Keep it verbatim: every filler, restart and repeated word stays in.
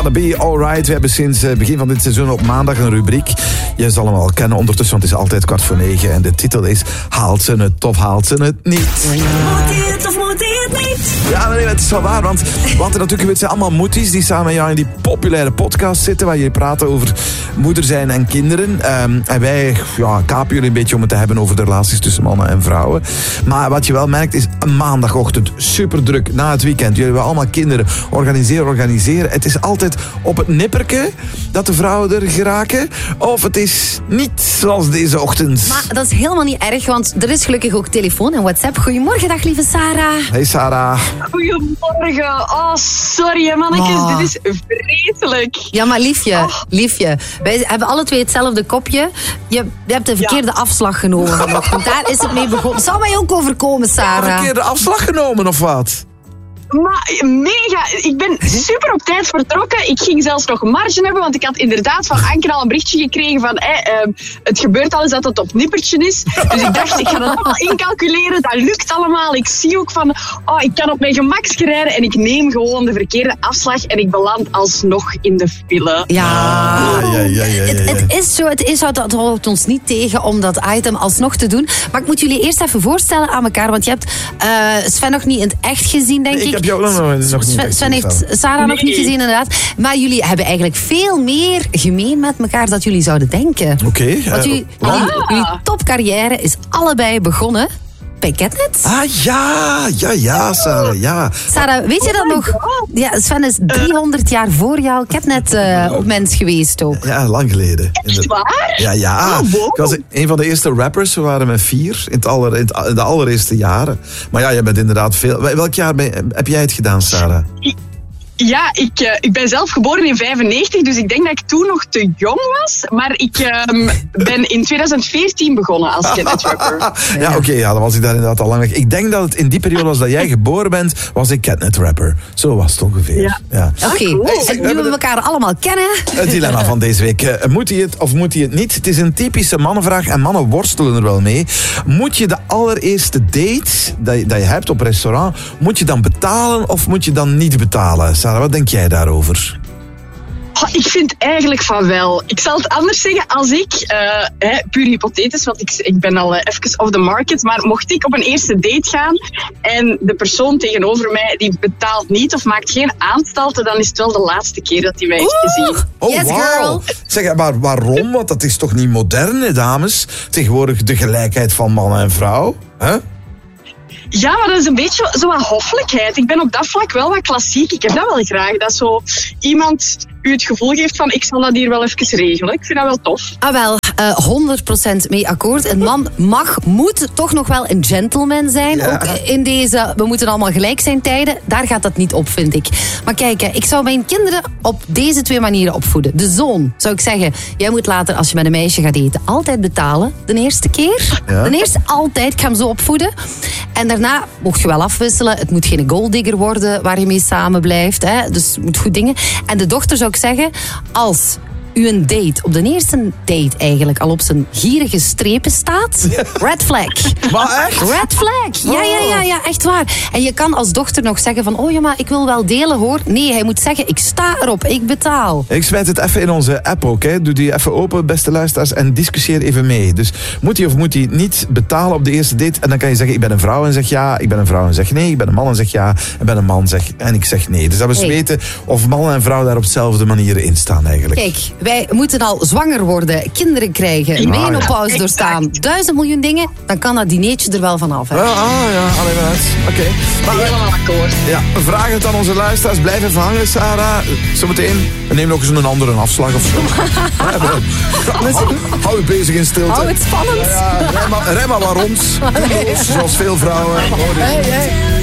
Gonna Be Alright. We hebben sinds het begin van dit seizoen op maandag een rubriek. Je zal hem al kennen ondertussen, want het is altijd kwart voor negen. En de titel is Haalt ze het of haalt ze het niet? Moet hij het of moet hij het niet? Ja, nee, het is wel waar, want wat er natuurlijk het zijn allemaal moeties die samen met jou in die populaire podcast zitten, waar je praat over moeder zijn en kinderen. Um, en wij ja, kapen jullie een beetje om het te hebben over de relaties tussen mannen en vrouwen. Maar wat je wel merkt is een maandagochtend super druk na het weekend. Jullie hebben allemaal kinderen. Organiseren, organiseren. Het is altijd op het nipperke dat de vrouwen er geraken. Of het is niet zoals deze ochtend. Maar dat is helemaal niet erg, want er is gelukkig ook telefoon en WhatsApp. Goedemorgen, dag lieve Sarah. Hey Sarah. Goedemorgen. Oh, sorry hè, mannetjes. Oh. Dit is vreselijk. Ja, maar liefje, Oh. liefje. Wij hebben alle twee hetzelfde kopje. Je, je hebt de verkeerde Ja. afslag genomen vanochtend. Daar is het mee begonnen. Zou mij ook overkomen, Sarah? Verkeerde afslag genomen of wat? Maar mega. Ik ben super op tijd vertrokken. Ik ging zelfs nog marge hebben, want ik had inderdaad van Anker al een berichtje gekregen van eh, eh, het gebeurt al eens dat het op nippertje is. Dus ik dacht, ik ga dat allemaal incalculeren. Dat lukt allemaal. Ik zie ook van, oh, ik kan op mijn gemak rijden en ik neem gewoon de verkeerde afslag en ik beland alsnog in de file. Ja, Ja, ja, ja, ja, ja. Het, het is zo, het is zo, dat houdt ons niet tegen om dat item alsnog te doen. Maar ik moet jullie eerst even voorstellen aan elkaar, want je hebt uh, Sven nog niet in het echt gezien, denk ik. Ik heb jou ook nog, nog niet Sven, echt Sven heeft gezien. Sarah nog Nee. niet gezien, inderdaad. Maar jullie hebben eigenlijk veel meer gemeen met elkaar dan jullie zouden denken. Oké. Want eh, jullie, wat? jullie, jullie topcarrière is allebei begonnen bij Catnet. Ah ja, ja, ja, Sarah, ja. Sarah, weet je dat nog? Ja, Sven is driehonderd jaar voor jou Catnet uh, op mens geweest ook. Ja, lang geleden. Echt waar? Ja, ja. Oh, wow. Ik was een van de eerste rappers. We waren met vier in, het aller, in, het, in de allereerste jaren. Maar ja, je bent inderdaad veel... Welk jaar ben, heb jij het gedaan, Sarah? Ja, ik, uh, ik ben zelf geboren in vijfennegentig, dus ik denk dat ik toen nog te jong was. Maar ik um, ben in tweeduizend veertien begonnen als Catnet rapper. Ja, oké, okay, ja, dan was ik daar inderdaad al lang weg. Ik denk dat het in die periode was dat jij geboren bent, was ik Catnet rapper. Zo was het ongeveer. Ja. Ja. Oké, okay. cool. En nu we elkaar allemaal kennen. Het dilemma van deze week. Uh, moet hij het of moet hij het niet? Het is een typische mannenvraag en mannen worstelen er wel mee. Moet je de allereerste date dat je, dat je hebt op restaurant, moet je dan betalen of moet je dan niet betalen? Sarah, wat denk jij daarover? Oh, ik vind eigenlijk van wel. Ik zal het anders zeggen als ik, uh, hè, puur hypothetisch, want ik, ik ben al uh, even off the market, maar mocht ik op een eerste date gaan en de persoon tegenover mij die betaalt niet of maakt geen aanstalten, dan is het wel de laatste keer dat hij mij heeft gezien. Oh, Yes, wauw. girl. Zeg, maar waarom? Want dat is toch niet modern, hè, dames? Tegenwoordig de gelijkheid van man en vrouw. Hè? Ja, maar dat is een beetje zo wat hoffelijkheid. Ik ben op dat vlak wel wat klassiek. Ik heb dat wel graag. Dat zo iemand u het gevoel geeft van ik zal dat hier wel even regelen. Ik vind dat wel tof. Ah wel, uh, honderd procent mee akkoord. Een man mag, moet toch nog wel een gentleman zijn. Ja. Ook uh, in deze, we moeten allemaal gelijk zijn tijden. Daar gaat dat niet op, vind ik. Maar kijk, uh, ik zou mijn kinderen op deze twee manieren opvoeden. De zoon, zou ik zeggen, jij moet later als je met een meisje gaat eten altijd betalen. De eerste keer. Ja. De eerste altijd, ik ga hem zo opvoeden. En daarna mocht je wel afwisselen. Het moet geen golddigger worden waar je mee samen blijft. Hè? Dus het moet goed dingen. En de dochter zou ik zeggen, als u een date, op de eerste date eigenlijk, al op zijn gierige strepen staat, red flag. Maar echt? Red flag. Ja, ja, ja, ja, echt waar. En je kan als dochter nog zeggen van, oh ja, maar ik wil wel delen hoor. Nee, hij moet zeggen, ik sta erop, ik betaal. Ik smijt het even in onze app ook. Hè. Doe die even open, beste luisteraars, en discussieer even mee. Dus moet hij of moet hij niet betalen op de eerste date? En dan kan je zeggen, ik ben een vrouw en zeg ja. Ik ben een vrouw en zeg nee. Ik ben een man en zeg ja. Ik ben een man zeg, en ik zeg nee. Dus dat we Hey. weten of man en vrouw daar op dezelfde manieren in staan eigenlijk. Kijk, wij moeten al zwanger worden, kinderen krijgen, Ja, menopauze ja. doorstaan, duizend miljoen dingen, dan kan dat dineetje er wel vanaf. Hè? Ah, ah ja, alleen maar uit. Oké. Maar, Helemaal akkoord. ja, we vragen het aan onze luisteraars. Blijf even hangen, Sarah. Zometeen, we nemen nog eens een andere afslag of zo. Ja, we- hou, hou je bezig in stilte. Hou het spannend. Ja, rij maar, rij maar wat rond. Doelloos, zoals veel vrouwen. Hey, hey.